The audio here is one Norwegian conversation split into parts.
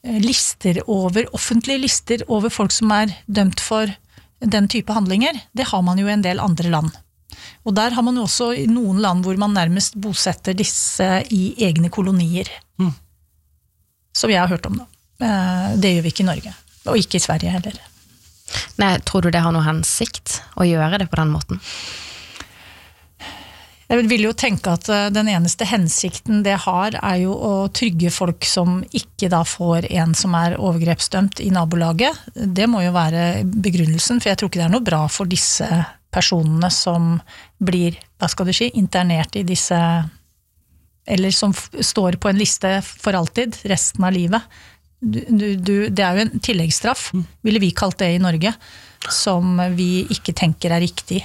offentlige lister over folk som dømt for den type handlinger, det har man jo i en del andre land. Og der har man jo også i noen land hvor man nærmest bosetter disse i egne kolonier. Som jeg har hørt om da. Det gjør vi ikke i Norge, og ikke i Sverige heller. Nei, tror du det har noe hensikt å gjøre det på den måten? Jeg vil jo tenke at den eneste hensikten det har jo å trygge folk som ikke da får en som overgrepsdømt i nabolaget. Det må jo være begrunnelsen, for jeg tror ikke det noe bra for disse personene som blir, hva skal du si, internert i disse, eller som står på en liste for alltid, resten av livet. Det jo en tilleggsstraff, ville vi kalt det i Norge, som vi ikke tenker riktig.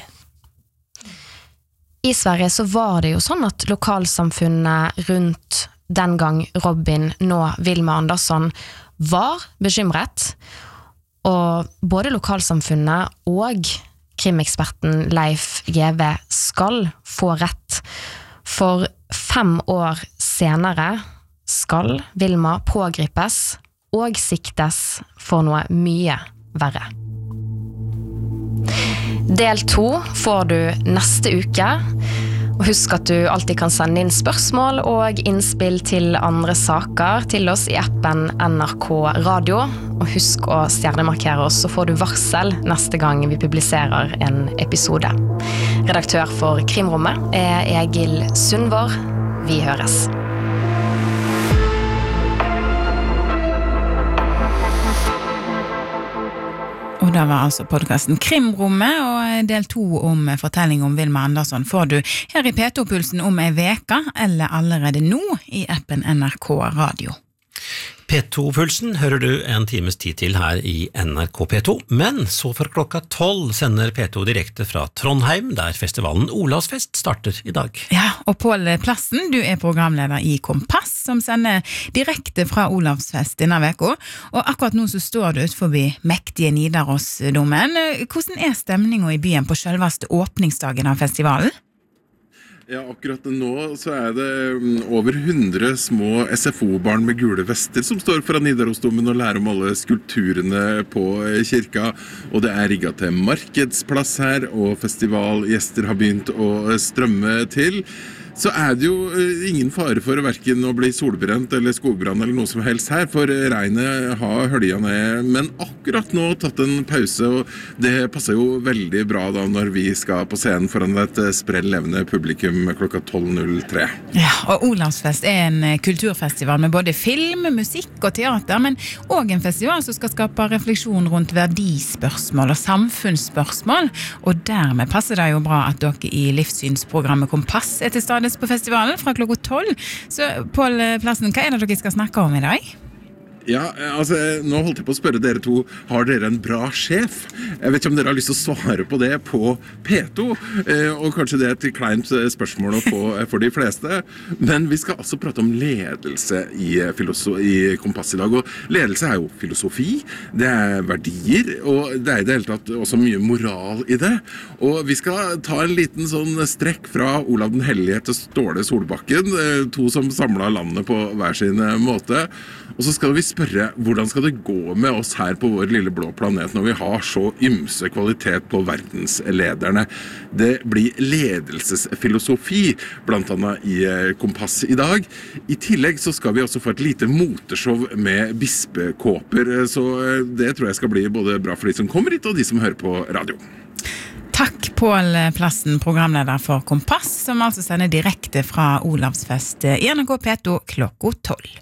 I Sverige så var det jo sånn at lokalsamfunnet rundt den gang Robin, nå Vilma Andersson, var bekymret, og både lokalsamfunnet og krimeksperten Leif GV skal få rett. For 5 år senere skal Vilma pågripes og siktes for noe mye verre. Del 2 får du neste uke, og husk at du alltid kan sende inn spørsmål og innspill til andre saker til oss i appen NRK Radio, og husk å stjernemarkere oss, så får du varsel neste gang vi publiserer en episode. Redaktør for Krimrommet Egil Sundvår. Vi høres. Og da var altså podcasten Krimrommet, og del 2 om fortelling om Vilma Andersson får du her i P2-pulsen om en veka, eller allerede nå i appen NRK Radio. P2-pulsen hører du en times tid til her i NRK P2, men så for klokka 12 sender P2 direkte fra Trondheim, der festivalen Olavsfest starter i dag. Ja, og Pål Plassen, du programleder i Kompass, som sender direkte fra Olavsfest denne veka, og akkurat nå så står du ut forbi mektige Nidarosdomen. Hvordan stemningen i byen på selveste åpningsdagen av festivalen? Ja, akkurat nå så det over 100 små SFO-barn med gule vester som står foran Nidarosdomen og lærer om alle skulpturene på kirka, og det rigget til markedsplass her, og festivalgjester har begynt å strømme til. Så det jo ingen fare for hverken å bli solbrent eller skogbrann eller noe som helst her, for regnet har hølja ned, men akkurat nå tatt en pause, og det passer jo veldig bra da når vi skal på scenen foran et sprell levende publikum klokka 12.03. Ja, og Olavsfest en kulturfestival med både film, musikk og teater, men også en festival som skal skape refleksjon rundt verdispørsmål og samfunnsspørsmål, og dermed passer det jo bra at dere i livssynsprogrammet Kompass til stede på festivalen fra klokka 12. Så Pål Plassen, hva det dere skal snakke om i dag? Ja, altså, nå holdt jeg på å spørre dere to, har dere en bra sjef? Jeg vet ikke om dere har lyst til å svare på det på P2, og kanskje det et kleint spørsmål å få for de fleste, men vi skal altså prate om ledelse i Kompass i dag, og ledelse jo filosofi, det verdier, og det i det hele tatt også mye moral i det, og vi skal ta en liten sånn strekk fra Olav den Hellige til Ståle Solbakken, to som samlet landet på hver sin måte, og så skal vi spørre, hvordan skal det gå med oss her på vår lille blå planet når vi har så ymse kvalitet på verdenslederne? Det blir ledelsesfilosofi, blant annet i Kompass i dag. I tillegg så skal vi også få et lite moteshow med bispekåper, så det tror jeg skal bli både bra for de som kommer hit og de som hører på radio. Takk Pål Plassen, programleder for Kompass, som altså sender direkte fra Olavsfest i NRK P2 klokka 12.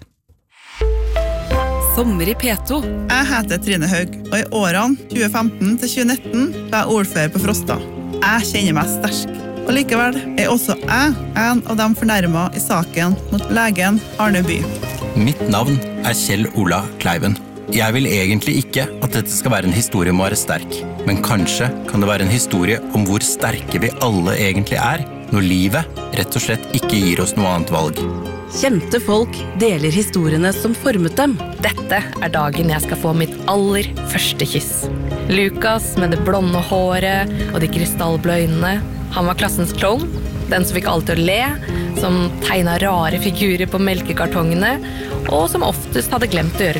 Sommer i P2. Jeg heter Trine Haug, og i årene 2015 til 2019 var jeg ordfører på Frosta. Jeg kjenner meg sterk, og likevel også jeg en av de fornærmet i saken mot legen Arne By. Mitt navn Kjell Ola Kleiven. Jeg vil egentlig ikke at dette skal være en historie om å være sterk, men kanskje kan det være en historie om hvor sterke vi alle egentlig når livet rett og slett ikke gir oss noe annet valg. Kjente folk deler historiene som formet dem. Dette dagen jeg skal få mitt aller første kyss. Lukas med det blonde håret og de krystallblå øynene. Han var klassens klovn, den som fikk alle til å le, som tegnet rare figurer på melkekartongene, og som oftest hadde glemt å gjøre